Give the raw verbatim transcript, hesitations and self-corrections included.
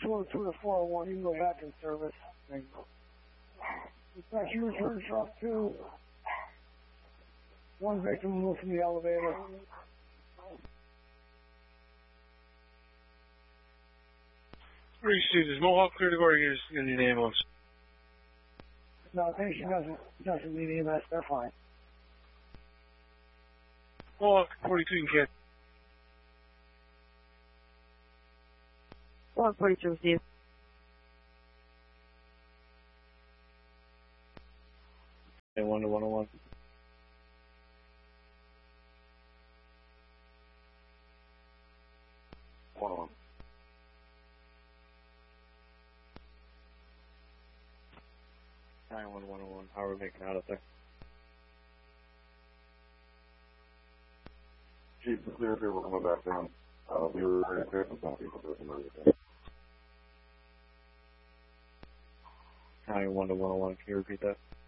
two two four oh one, you can go ahead in service. Dispatch, you return truck two. One victim removed from the elevator. Three Stevens, Mohawk clear to go, or you just gonna need an ambulance? No, patient doesn't, doesn't need E M S, they're fine. Mohawk forty-two, you can. Mohawk forty-two, receive. And one to one oh one. one oh one. nine one one oh one, how are we making out up there? Chief, the clear here, we're coming back down. Uh, we were very clear from some people to emergency. nine one to one oh one, can you repeat that?